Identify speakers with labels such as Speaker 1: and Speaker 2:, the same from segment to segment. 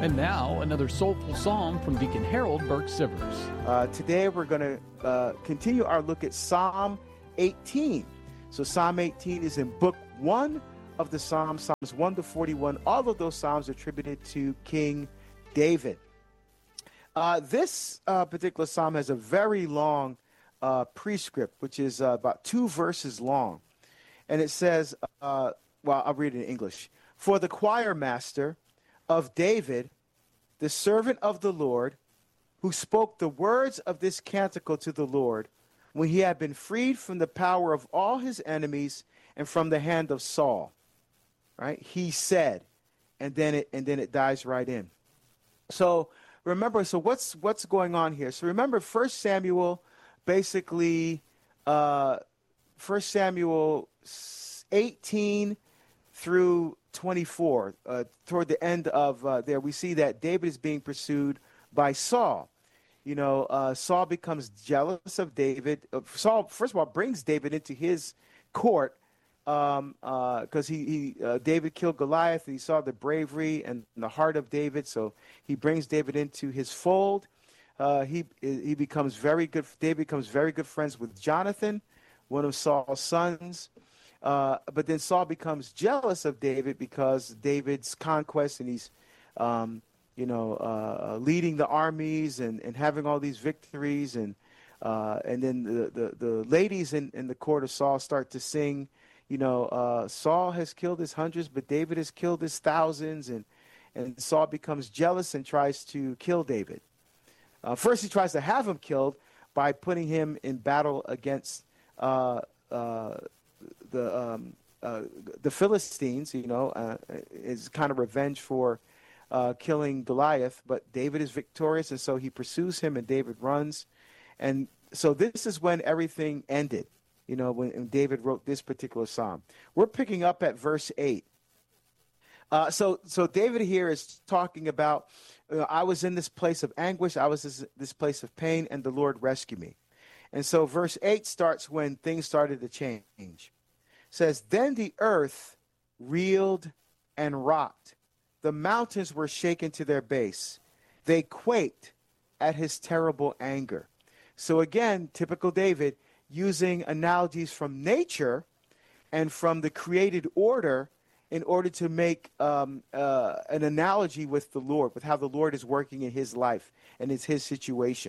Speaker 1: And now, another soulful psalm from Deacon Harold Burke-Sivers.
Speaker 2: Today we're going to continue our look at Psalm 18. So Psalm 18 is in book 1 of the Psalms, Psalms 1 to 41. All of those Psalms are attributed to King David. This particular Psalm has a very long prescript, which is about 2 verses long. And it says, I'll read it in English. For the choir master of David, the servant of the Lord, who spoke the words of this canticle to the Lord, when he had been freed from the power of all his enemies and from the hand of Saul. Right? He said, and then it dives right in. So remember, what's going on here? So remember, 1 Samuel, basically, 1 Samuel 18 through 24, toward the end of there, we see that David is being pursued by Saul. Saul becomes jealous of David. Saul, first of all, brings David into his court because David killed Goliath. And he saw the bravery and the heart of David, so he brings David into his fold. He becomes very good. David becomes very good friends with Jonathan, one of Saul's sons. But then Saul becomes jealous of David because David's conquest, and he's, leading the armies and having all these victories, and then the ladies in the court of Saul start to sing, Saul has killed his hundreds, but David has killed his thousands, and Saul becomes jealous and tries to kill David. First, he tries to have him killed by putting him in battle against the Philistines, is kind of revenge for killing Goliath, but David is victorious, and so he pursues him, and David runs. And so this is when everything ended, when David wrote this particular psalm. We're picking up at verse 8. So David here is talking about, I was in this place of anguish, I was this place of pain, and the Lord rescued me. And so verse 8 starts when things started to change. It says, then the earth reeled and rocked. The mountains were shaken to their base. They quaked at his terrible anger. So again, typical David, using analogies from nature and from the created order in order to make an analogy with the Lord, with how the Lord is working in his life and it's his situation.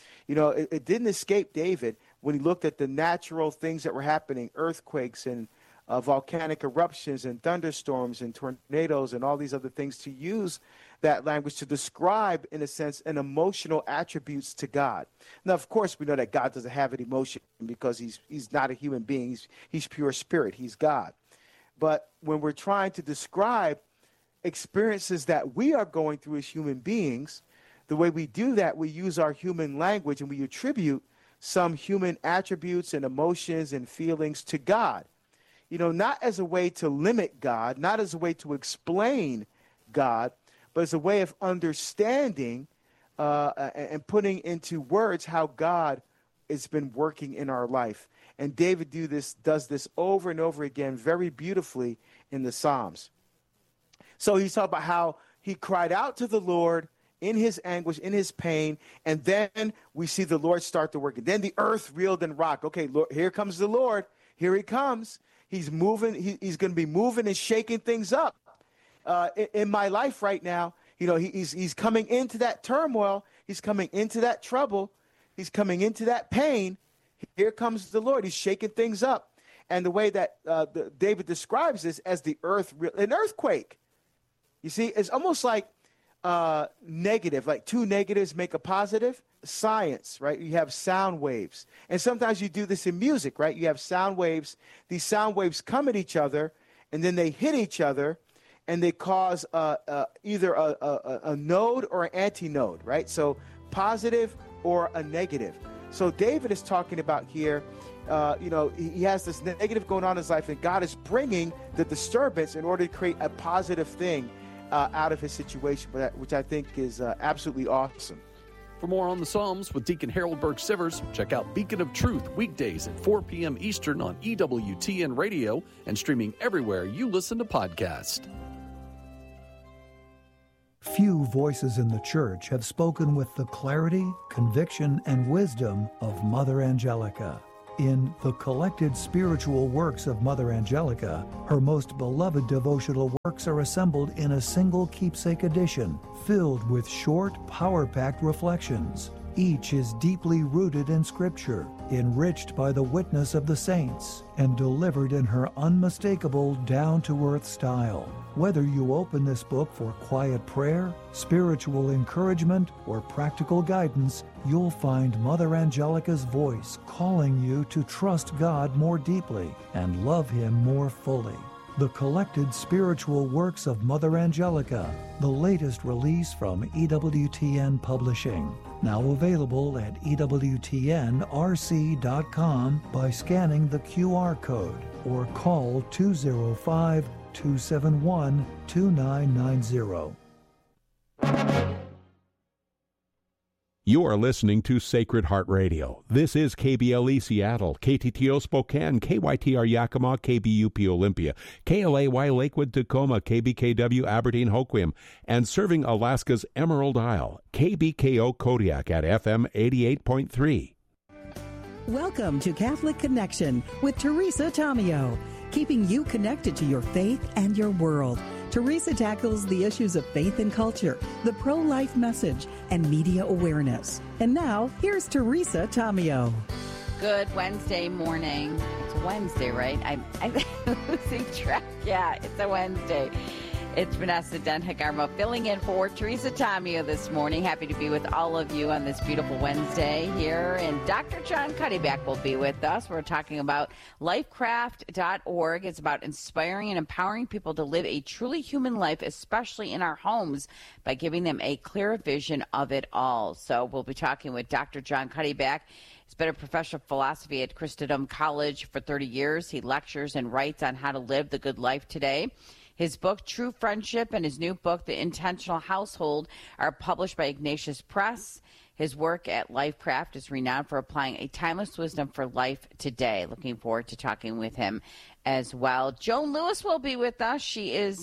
Speaker 2: It didn't escape David when he looked at the natural things that were happening, earthquakes and volcanic eruptions and thunderstorms and tornadoes and all these other things, to use that language to describe, in a sense, an emotional attributes to God. Now, of course, we know that God doesn't have an emotion because he's not a human being. He's pure spirit. He's God. But when we're trying to describe experiences that we are going through as human beings, the way we do that, we use our human language and we attribute some human attributes and emotions and feelings to God. Not as a way to limit God, not as a way to explain God, but as a way of understanding and putting into words how God has been working in our life. And David does this over and over again very beautifully in the Psalms. So he's talking about how he cried out to the Lord in his anguish, in his pain, and then we see the Lord start to work. And then the earth reeled and rocked. Okay, Lord, here comes the Lord. Here he comes. He's moving. He's going to be moving and shaking things up in my life right now. He's coming into that turmoil. He's coming into that trouble. He's coming into that pain. Here comes the Lord. He's shaking things up. And the way that David describes this as an earthquake. You see, it's almost like negative, like two negatives make a positive. Science, right? You have sound waves. And sometimes you do this in music, right? You have sound waves. These sound waves come at each other, and then they hit each other, and they cause either a node or an antinode, right? So positive or a negative. So David is talking about here, he has this negative going on in his life, and God is bringing the disturbance in order to create a positive thing out of his situation, which I think is absolutely awesome.
Speaker 1: For more on the Psalms with Deacon Harold Burke-Sivers, check out Beacon of Truth weekdays at 4 p.m. Eastern on EWTN Radio and streaming everywhere you listen to podcasts.
Speaker 3: Few voices in the Church have spoken with the clarity, conviction, and wisdom of Mother Angelica. In The Collected Spiritual Works of Mother Angelica, her most beloved devotional works are assembled in a single keepsake edition, filled with short, power-packed reflections. Each is deeply rooted in Scripture, enriched by the witness of the saints, and delivered in her unmistakable, down-to-earth style. Whether you open this book for quiet prayer, spiritual encouragement, or practical guidance, you'll find Mother Angelica's voice calling you to trust God more deeply and love Him more fully. The Collected Spiritual Works of Mother Angelica, the latest release from EWTN Publishing. Now available at EWTNRC.com by scanning the QR code or call 205-271-2990.
Speaker 4: You are listening to Sacred Heart Radio. This is KBLE Seattle, KTTO Spokane, KYTR Yakima, KBUP Olympia, KLAY Lakewood Tacoma, KBKW Aberdeen Hoquiam, and serving Alaska's Emerald Isle, KBKO Kodiak at FM 88.3.
Speaker 5: Welcome to Catholic Connection with Teresa Tomeo, keeping you connected to your faith and your world. Teresa tackles the issues of faith and culture, the pro-life message, and media awareness. And now, here's Teresa Tomeo.
Speaker 6: Good Wednesday morning. It's Wednesday, right? I'm losing track. Yeah, it's a Wednesday. It's Vanessa Denhagarmo filling in for Teresa Tomeo this morning. Happy to be with all of you on this beautiful Wednesday here. And Dr. John Cuddyback will be with us. We're talking about lifecraft.org. It's about inspiring and empowering people to live a truly human life, especially in our homes, by giving them a clear vision of it all. So we'll be talking with Dr. John Cuddyback. He's been a professor of philosophy at Christendom College for 30 years. He lectures and writes on how to live the good life today. His book, True Friendship, and his new book, The Intentional Household, are published by Ignatius Press. His work at Lifecraft is renowned for applying a timeless wisdom for life today. Looking forward to talking with him as well. Joan Lewis will be with us. She is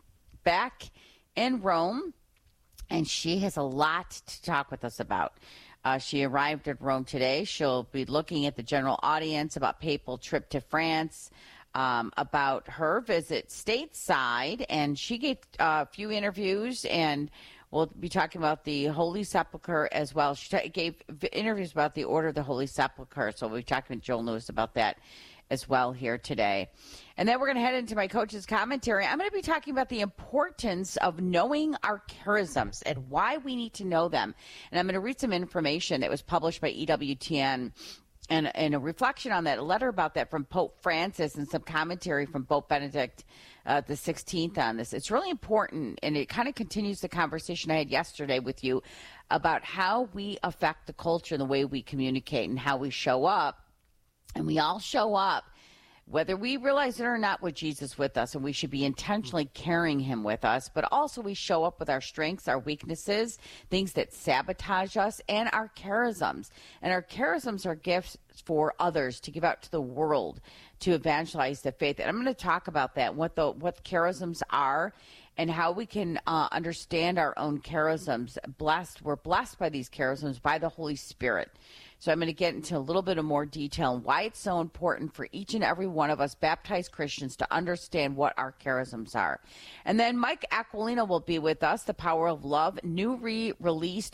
Speaker 6: back in Rome, and she has a lot to talk with us about. She arrived at Rome today. She'll be looking at the general audience about papal trip to France, about her visit stateside, and she gave a few interviews, and we'll be talking about the Holy Sepulchre as well. She gave interviews about the Order of the Holy Sepulchre, so we'll be talking with Joan Lewis about that as well here today. And then we're going to head into my coach's commentary. I'm going to be talking about the importance of knowing our charisms and why we need to know them. And I'm going to read some information that was published by EWTN and a reflection on that, a letter about that from Pope Francis, and some commentary from Pope Benedict the 16th on this. It's really important, and it kind of continues the conversation I had yesterday with you about how we affect the culture and the way we communicate and how we show up. And we all show up, whether we realize it or not, with Jesus with us, and we should be intentionally carrying him with us, but also we show up with our strengths, our weaknesses, things that sabotage us, and our charisms. And our charisms are gifts for others to give out to the world, to evangelize the faith. And I'm going to talk about that, what charisms are, and how we can understand our own charisms. We're blessed by these charisms by the Holy Spirit. So I'm going to get into a little bit of more detail on why it's so important for each and every one of us baptized Christians to understand what our charisms are. And then Mike Aquilina will be with us, The Power of Love, new re-released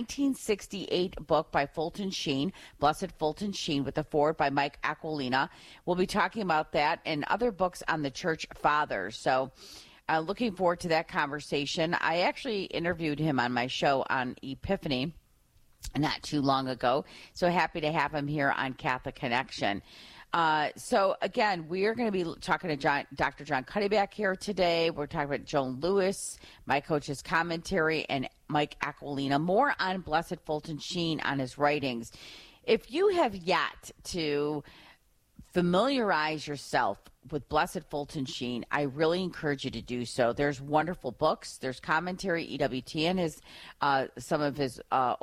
Speaker 6: 1968 book by Fulton Sheen, Blessed Fulton Sheen, with a foreword by Mike Aquilina. We'll be talking about that and other books on the Church Fathers. So looking forward to that conversation. I actually interviewed him on my show on Epiphany not too long ago. So happy to have him here on Catholic Connection. So again, we are going to be talking to Dr. John Cuddyback here today. We're talking about Joan Lewis, my coach's commentary, and Mike Aquilina. More on Blessed Fulton Sheen on his writings. If you have yet to familiarize yourself with Blessed Fulton Sheen, I really encourage you to do so. There's wonderful books. There's commentary. EWTN has some of his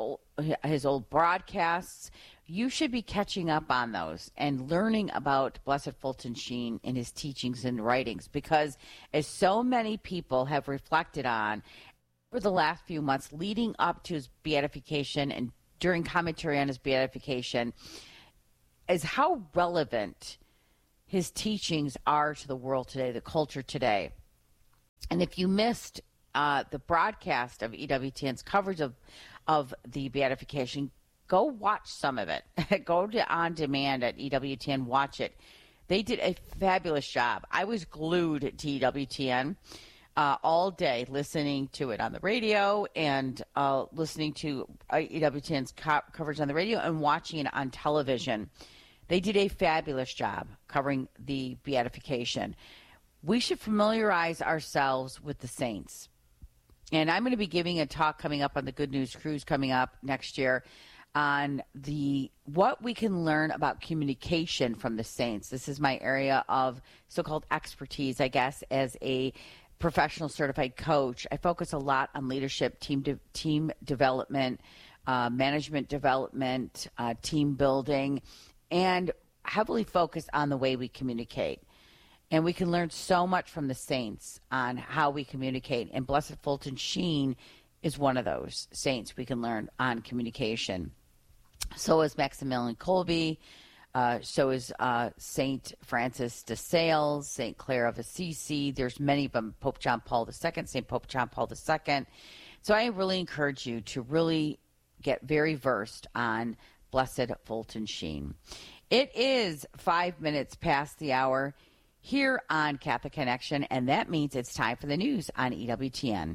Speaker 6: old broadcasts. You should be catching up on those and learning about Blessed Fulton Sheen and his teachings and writings, because as so many people have reflected on, over the last few months leading up to his beatification and during commentary on his beatification is how relevant his teachings are to the world today, the culture today. And if you missed the broadcast of EWTN's coverage of the beatification, go watch some of it. Go to On Demand at EWTN, watch it. They did a fabulous job. I was glued to EWTN all day, listening to it on the radio and listening to EWTN's coverage on the radio and watching it on television. They did a fabulous job covering the beatification. We should familiarize ourselves with the saints. And I'm going to be giving a talk coming up on the Good News Cruise coming up next year on what we can learn about communication from the saints. This is my area of so-called expertise, I guess, as a professional certified coach. I focus a lot on leadership, team development, management development, team building, and heavily focused on the way we communicate. And we can learn so much from the saints on how we communicate. And Blessed Fulton Sheen is one of those saints we can learn on communication. So is Maximilian Kolbe. So is St. Francis de Sales, St. Clare of Assisi. There's many of them. Pope John Paul II, St. Pope John Paul II. So I really encourage you to really get very versed on Blessed Fulton Sheen. It is 5 minutes past the hour here on Catholic Connection, and that means it's time for the news on EWTN.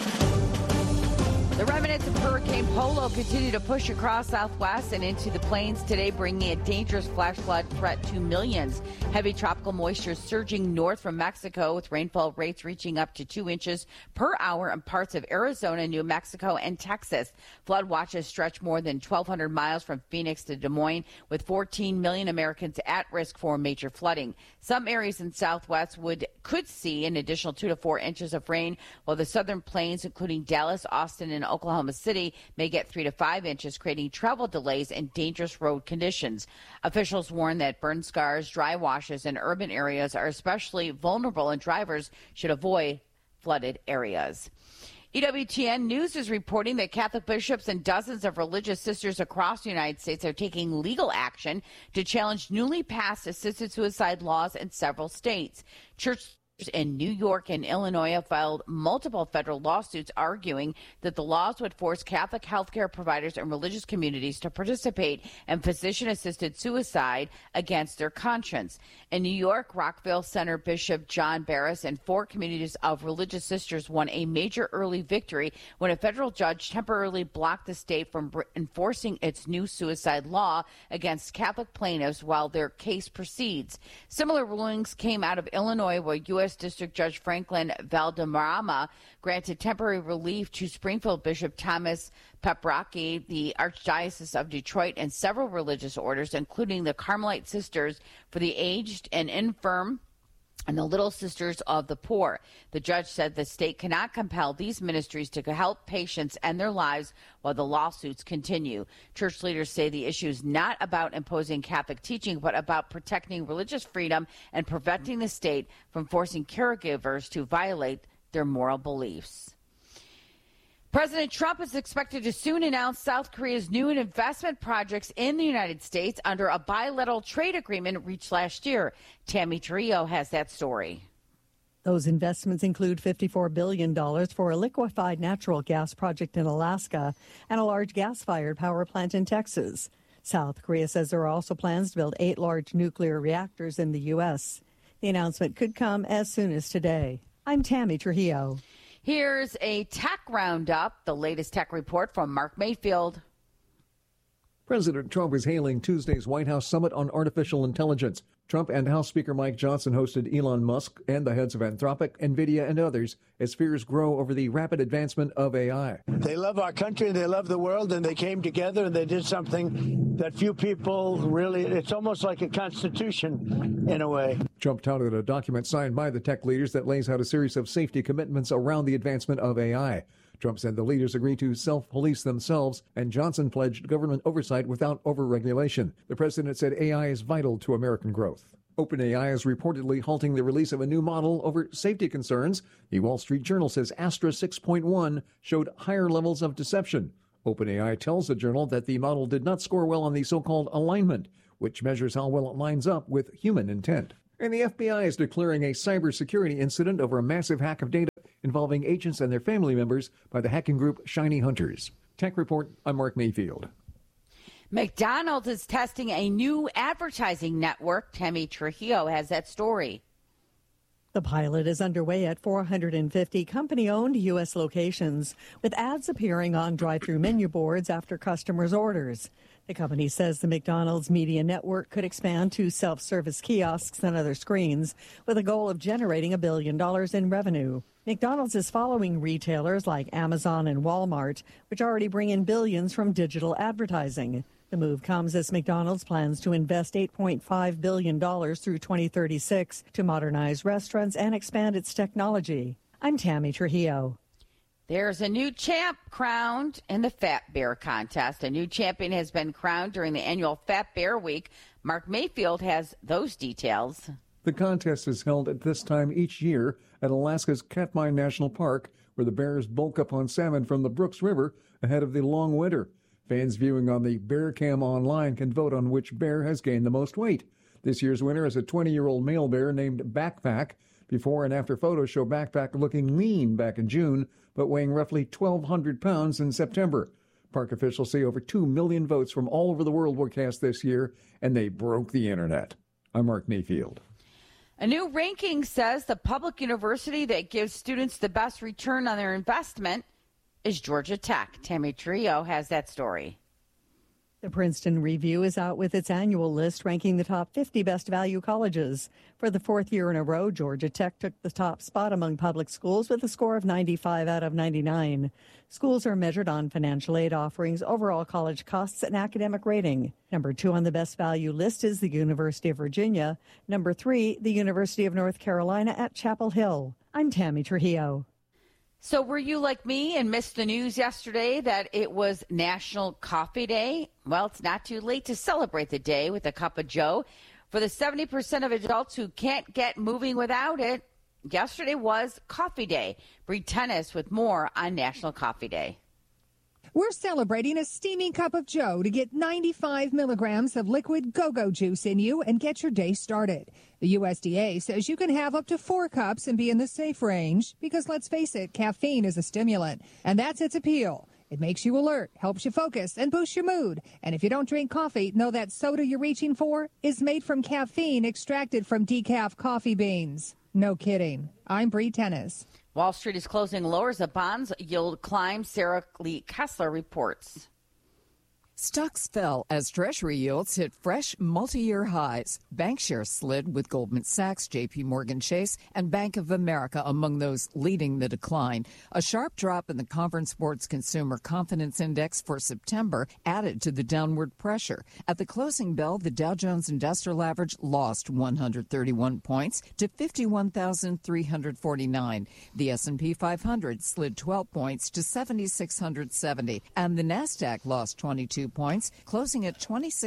Speaker 6: The remnants of Hurricane Polo continue to push across Southwest and into the plains today, bringing a dangerous flash flood threat to millions. Heavy tropical moisture surging north from Mexico, with rainfall rates reaching up to 2 inches per hour in parts of Arizona, New Mexico, and Texas. Flood watches stretch more than 1,200 miles from Phoenix to Des Moines, with 14 million Americans at risk for major flooding. Some areas in Southwest could see an additional 2 to 4 inches of rain, while the southern plains, including Dallas, Austin, and Oklahoma City, may get 3 to 5 inches, creating travel delays and dangerous road conditions. Officials warn that burn scars, dry washes, and urban areas are especially vulnerable, and drivers should avoid flooded areas. EWTN News is reporting that Catholic bishops and dozens of religious sisters across the United States are taking legal action to challenge newly passed assisted suicide laws in several states. Church in New York and Illinois have filed multiple federal lawsuits arguing that the laws would force Catholic healthcare providers and religious communities to participate in physician-assisted suicide against their conscience. In New York, Rockville Center Bishop John Barris and 4 communities of religious sisters won a major early victory when a federal judge temporarily blocked the state from enforcing its new suicide law against Catholic plaintiffs while their case proceeds. Similar rulings came out of Illinois, where U.S. District Judge Franklin Valderrama granted temporary relief to Springfield Bishop Thomas Paprocki, the Archdiocese of Detroit, and several religious orders, including the Carmelite Sisters for the Aged and Infirm and the Little Sisters of the Poor. The judge said the state cannot compel these ministries to help patients end their lives while the lawsuits continue. Church leaders say the issue is not about imposing Catholic teaching, but about protecting religious freedom and preventing the state from forcing caregivers to violate their moral beliefs. President Trump is expected to soon announce South Korea's new investment projects in the United States under a bilateral trade agreement reached last year. Tammy Trio has that story.
Speaker 5: Those investments include $54 billion for a liquefied natural gas project in Alaska and a large gas-fired power plant in Texas. South Korea says there are also plans to build 8 large nuclear reactors in the U.S. The announcement could come as soon as today. I'm Tammy Trujillo.
Speaker 6: Here's a tech roundup, the latest tech report from Mark Mayfield.
Speaker 7: President Trump is hailing Tuesday's White House Summit on Artificial Intelligence. Trump and House Speaker Mike Johnson hosted Elon Musk and the heads of Anthropic, NVIDIA, and others as fears grow over the rapid advancement of AI.
Speaker 8: They love our country and they love the world, and they came together and they did something that few people really, it's almost like a constitution in a way.
Speaker 7: Trump touted a document signed by the tech leaders that lays out a series of safety commitments around the advancement of AI. Trump said the leaders agreed to self-police themselves, and Johnson pledged government oversight without overregulation. The president said AI is vital to American growth. OpenAI is reportedly halting the release of a new model over safety concerns. The Wall Street Journal says Astra 6.1 showed higher levels of deception. OpenAI tells the journal that the model did not score well on the so-called alignment, which measures how well it lines up with human intent. And the FBI is declaring a cybersecurity incident over a massive hack of data involving agents and their family members by the hacking group Shiny Hunters. Tech Report, I'm Mark Mayfield.
Speaker 6: McDonald's is testing a new advertising network. Tammy Trujillo has that story.
Speaker 5: The pilot is underway at 450 company-owned U.S. locations, with ads appearing on drive-through menu boards after customers' orders. The company says the McDonald's media network could expand to self-service kiosks and other screens, with a goal of generating $1 billion in revenue. McDonald's is following retailers like Amazon and Walmart, which already bring in billions from digital advertising. The move comes as McDonald's plans to invest $8.5 billion through 2036 to modernize restaurants and expand its technology. I'm Tammy Trujillo.
Speaker 6: There's a new champ crowned in the Fat Bear contest. A new champion has been crowned during the annual Fat Bear Week. Mark Mayfield has those details.
Speaker 7: The contest is held at this time each year at Alaska's Katmai National Park, where the bears bulk up on salmon from the Brooks River ahead of the long winter. Fans viewing on the Bear Cam online can vote on which bear has gained the most weight. This year's winner is a 20-year-old male bear named Backpack. Before and after photos show Backpack looking lean back in June, but weighing roughly 1,200 pounds in September. Park officials say over 2 million votes from all over the world were cast this year, and they broke the internet. I'm Mark Mayfield.
Speaker 6: A new ranking says the public university that gives students the best return on their investment is Georgia Tech. Tammy Trio has that story.
Speaker 5: The Princeton Review is out with its annual list ranking the top 50 best value colleges. For the fourth year in a row, Georgia Tech took the top spot among public schools with a score of 95 out of 99. Schools are measured on financial aid offerings, overall college costs, and academic rating. Number 2 on the best value list is the University of Virginia. Number 3, the University of North Carolina at Chapel Hill. I'm Tammy Trujillo.
Speaker 6: So were you like me and missed the news yesterday that it was National Coffee Day? Well, it's not too late to celebrate the day with a cup of joe. For the 70% of adults who can't get moving without it, yesterday was Coffee Day. Bree Tennis with more on National Coffee Day.
Speaker 9: We're celebrating a steaming cup of joe to get 95 milligrams of liquid go-go juice in you and get your day started. The USDA says you can have up to 4 cups and be in the safe range because, let's face it, caffeine is a stimulant, and that's its appeal. It makes you alert, helps you focus, and boosts your mood. And if you don't drink coffee, know that soda you're reaching for is made from caffeine extracted from decaf coffee beans. No kidding. I'm Bree Tennis.
Speaker 6: Wall Street is closing lower as the bonds yield climbs. Sarah Lee Kessler reports.
Speaker 10: Stocks fell as Treasury yields hit fresh multi-year highs. Bank shares slid with Goldman Sachs, J.P. Morgan Chase, and Bank of America among those leading the decline. A sharp drop in the Conference Board's Consumer Confidence Index for September added to the downward pressure. At the closing bell, the Dow Jones Industrial Average lost 131 points to 51,349. The S&P 500 slid 12 points to 7,670, and the Nasdaq lost 22 points, closing at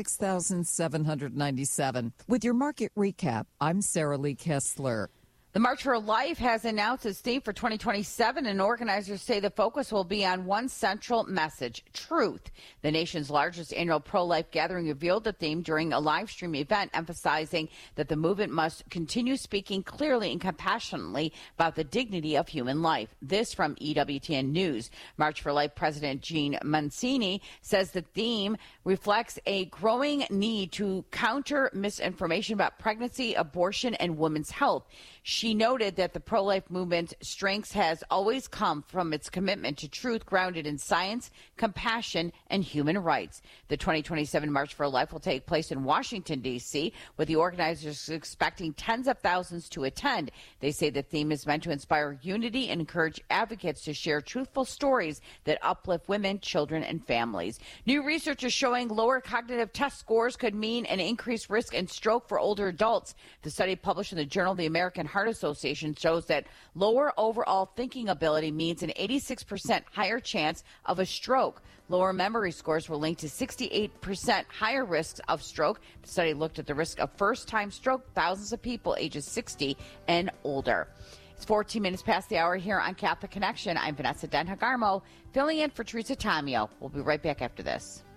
Speaker 10: 26,797. With your market recap, I'm Sarah Lee Kessler.
Speaker 6: The March for Life has announced its theme for 2027, and organizers say the focus will be on one central message, truth. The nation's largest annual pro-life gathering revealed the theme during a live stream event, emphasizing that the movement must continue speaking clearly and compassionately about the dignity of human life. This from EWTN News. March for Life President Jean Mancini says the theme reflects a growing need to counter misinformation about pregnancy, abortion, and women's health. She noted that the pro-life movement's strength has always come from its commitment to truth grounded in science, compassion, and human rights. The 2027 March for Life will take place in Washington, D.C., with the organizers expecting tens of thousands to attend. They say the theme is meant to inspire unity and encourage advocates to share truthful stories that uplift women, children, and families. New research is showing lower cognitive test scores could mean an increased risk in stroke for older adults. The study published in the Journal of the American Heart Association shows that lower overall thinking ability means an 86% higher chance of a stroke. Lower memory scores were linked to 68% higher risks of stroke. The study looked at the risk of first-time stroke, thousands of people ages 60 and older. It's 14 minutes past the hour here on Catholic Connection. I'm Vanessa Den Hagarmo, filling in for Teresa Tomeo. We'll be right back after this.